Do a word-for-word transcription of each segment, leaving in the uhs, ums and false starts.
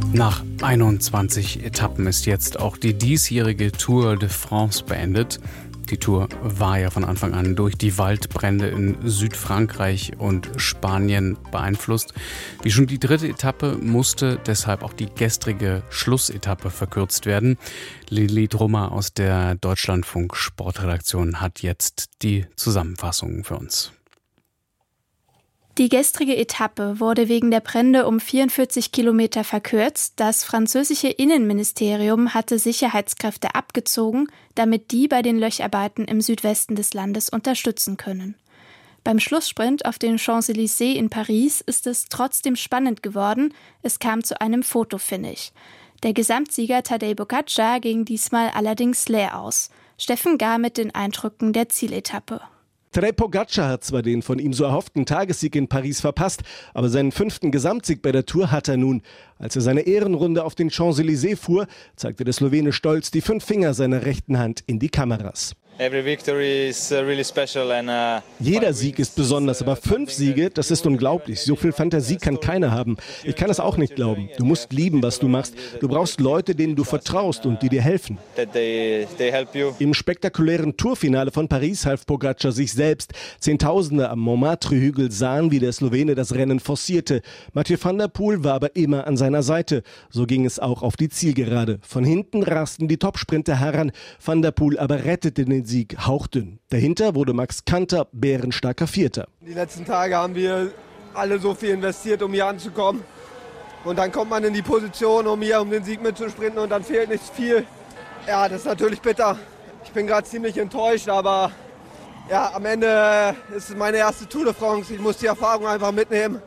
Nach einundzwanzig Etappen ist jetzt auch die diesjährige Tour de France beendet. Die Tour war ja von Anfang an durch die Waldbrände in Südfrankreich und Spanien beeinflusst. Wie schon die dritte Etappe musste deshalb auch die gestrige Schlussetappe verkürzt werden. Lili Drummer aus der Deutschlandfunk Sportredaktion hat jetzt die Zusammenfassung für uns. Die gestrige Etappe wurde wegen der Brände um vierundvierzig Kilometer verkürzt. Das französische Innenministerium hatte Sicherheitskräfte abgezogen, damit die bei den Löcharbeiten im Südwesten des Landes unterstützen können. Beim Schlusssprint auf den Champs-Élysées in Paris ist es trotzdem spannend geworden. Es kam zu einem Fotofinish. Der Gesamtsieger Tadej Pogačar ging diesmal allerdings leer aus. Steffen Gahr mit den Eindrücken der Zieletappe. Tadej Pogačar hat zwar den von ihm so erhofften Tagessieg in Paris verpasst, aber seinen fünften Gesamtsieg bei der Tour hat er nun. Als er seine Ehrenrunde auf den Champs-Élysées fuhr, zeigte der Slowene stolz die fünf Finger seiner rechten Hand in die Kameras. Jeder Sieg ist besonders, aber fünf Siege, das ist unglaublich. So viel Fantasie kann keiner haben. Ich kann es auch nicht glauben. Du musst lieben, was du machst. Du brauchst Leute, denen du vertraust und die dir helfen. Im spektakulären Tourfinale von Paris half Pogačar sich selbst. Zehntausende am Montmartre-Hügel sahen, wie der Slowene das Rennen forcierte. Mathieu van der Poel war aber immer an seiner Seite. So ging es auch auf die Zielgerade. Von hinten rasten die Topsprinter heran. Van der Poel aber rettete den Sieg hauchdünn. Dahinter wurde Max Kanter bärenstarker Vierter. Die letzten Tage haben wir alle so viel investiert, um hier anzukommen. Und dann kommt man in die Position, um hier um den Sieg mitzusprinten und dann fehlt nicht viel. Ja, das ist natürlich bitter. Ich bin gerade ziemlich enttäuscht, aber ja, am Ende ist es meine erste Tour de France. Ich muss die Erfahrung einfach mitnehmen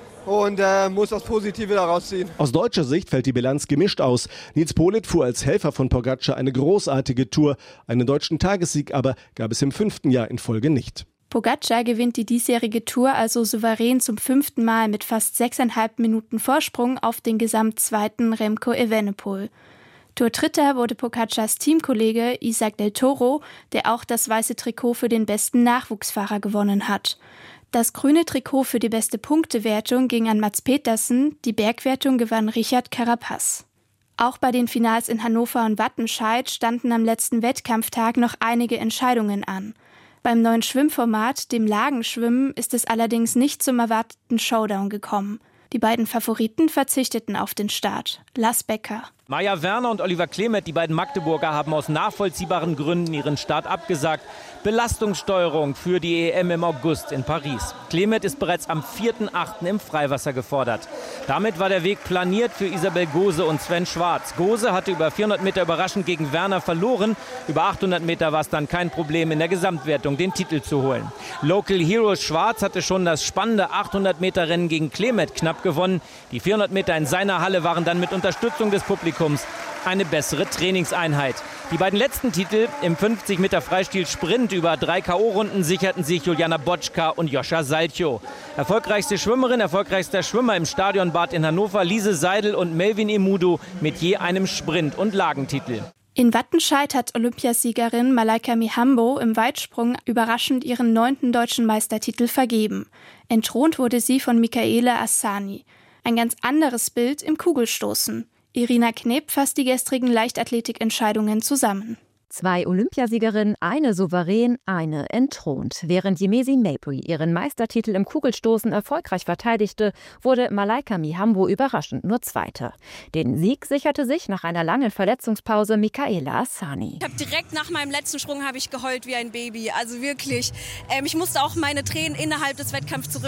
und äh, muss das Positive daraus ziehen. Aus deutscher Sicht fällt die Bilanz gemischt aus. Nils Politt fuhr als Helfer von Pogačar eine großartige Tour. Einen deutschen Tagessieg aber gab es im fünften Jahr in Folge nicht. Pogačar gewinnt die diesjährige Tour also souverän zum fünften Mal mit fast sechseinhalb Minuten Vorsprung auf den Gesamtzweiten Remco Evenepoel. Tour-Dritter wurde Pogačars Teamkollege Isaac Del Toro, der auch das weiße Trikot für den besten Nachwuchsfahrer gewonnen hat. Das grüne Trikot für die beste Punktewertung ging an Mads Pedersen, die Bergwertung gewann Richard Carapaz. Auch bei den Finals in Hannover und Wattenscheid standen am letzten Wettkampftag noch einige Entscheidungen an. Beim neuen Schwimmformat, dem Lagenschwimmen, ist es allerdings nicht zum erwarteten Showdown gekommen. Die beiden Favoriten verzichteten auf den Start. Lars Becker. Maja Werner und Oliver Klemet, die beiden Magdeburger, haben aus nachvollziehbaren Gründen ihren Start abgesagt. Belastungssteuerung für die E M im August in Paris. Klemet ist bereits am vierten achten im Freiwasser gefordert. Damit war der Weg planiert für Isabel Gose und Sven Schwarz. Gose hatte über vierhundert Meter überraschend gegen Werner verloren. Über achthundert Meter war es dann kein Problem, in der Gesamtwertung den Titel zu holen. Local Hero Schwarz hatte schon das spannende achthundert Meter Rennen gegen Klemet knapp gewonnen. Die vierhundert Meter in seiner Halle waren dann mit Unterstützung des Publikums eine bessere Trainingseinheit. Die beiden letzten Titel im fünfzig Meter Freistil Sprint über drei K O-Runden sicherten sich Juliana Boczka und Joscha Saltjo. Erfolgreichste Schwimmerin, erfolgreichster Schwimmer im Stadionbad in Hannover, Lise Seidel und Melvin Emudu mit je einem Sprint- und Lagentitel. In Wattenscheid hat Olympiasiegerin Malaika Mihambo im Weitsprung überraschend ihren neunten deutschen Meistertitel vergeben. Entthront wurde sie von Michaela Assani. Ein ganz anderes Bild im Kugelstoßen. Irina Knep fasst die gestrigen Leichtathletikentscheidungen zusammen. Zwei Olympiasiegerinnen, eine souverän, eine entthront. Während Yemezi Mabry ihren Meistertitel im Kugelstoßen erfolgreich verteidigte, wurde Malaika Mihambo überraschend nur Zweite. Den Sieg sicherte sich nach einer langen Verletzungspause Michaela Assani. Ich habe direkt nach meinem letzten Sprung habe ich geheult wie ein Baby. Also wirklich, ähm, ich musste auch meine Tränen innerhalb des Wettkampfs zurück